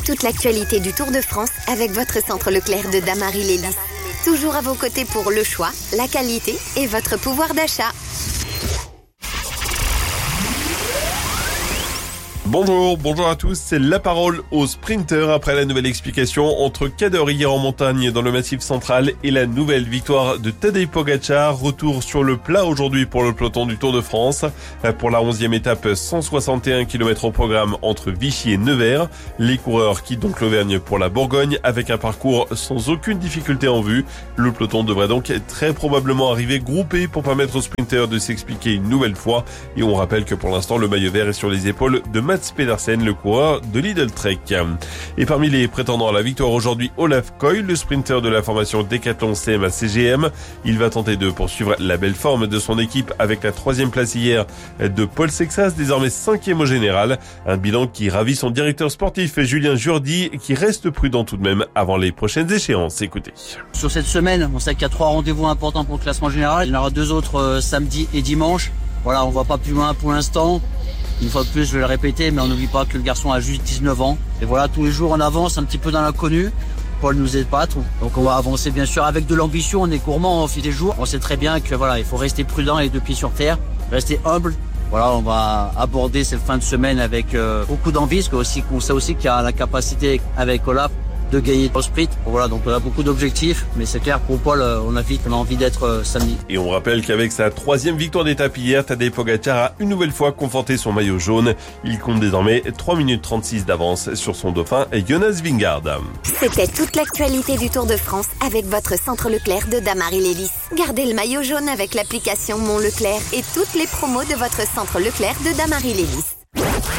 toute l'actualité du Tour de France avec votre centre Leclerc de Damary-Lélis. Toujours à vos côtés pour le choix, la qualité et votre pouvoir d'achat. Bonjour à tous, c'est la parole aux sprinters après la nouvelle explication entre Cadeur hier en montagne dans le Massif central et la nouvelle victoire de Tadej Pogačar. Retour sur le plat aujourd'hui pour le peloton du Tour de France. Pour la 11e étape, 161 km au programme entre Vichy et Nevers. Les coureurs quittent donc l'Auvergne pour la Bourgogne avec un parcours sans aucune difficulté en vue. Le peloton devrait donc très probablement arriver groupé pour permettre aux sprinters de s'expliquer une nouvelle fois. Et on rappelle que pour l'instant, le maillot vert est sur les épaules de Mats Pedersen, le coureur de Lidl Trek. Et parmi les prétendants à la victoire aujourd'hui, Olaf Koy, le sprinter de la formation Decathlon CMA CGM. Il va tenter de poursuivre la belle forme de son équipe avec la 3e place hier de Paul Sexas, désormais 5e au général. Un bilan qui ravit son directeur sportif Julien Jourdi, qui reste prudent tout de même avant les prochaines échéances. Écoutez. Sur cette semaine, on sait qu'il y a 3 rendez-vous importants pour le classement général. Il y en aura 2 autres samedi et dimanche. Voilà, on ne va pas plus loin pour l'instant. Une fois de plus, je vais le répéter, mais on n'oublie pas que le garçon a juste 19 ans. Et voilà, tous les jours, on avance un petit peu dans l'inconnu. Paul nous épate, donc on va avancer bien sûr avec de l'ambition. On est gourmand au fil des jours. On sait très bien que voilà, il faut rester prudent et les 2 pieds sur terre, rester humble. Voilà, on va aborder cette fin de semaine avec beaucoup d'envie, parce qu'on sait aussi qu'il y a la capacité avec Olaf de gagner au sprint. Voilà, donc on a beaucoup d'objectifs, mais c'est clair pour Paul, on a envie d'être samedi. Et on rappelle qu'avec sa 3e victoire d'étape hier, Tadej Pogačar a une nouvelle fois conforté son maillot jaune. Il compte désormais 3 minutes 36 d'avance sur son dauphin Jonas Vingegaard. C'était toute l'actualité du Tour de France avec votre centre Leclerc de Damary-Lélis. Gardez le maillot jaune avec l'application Mon Leclerc et toutes les promos de votre centre Leclerc de Damary-Lélis.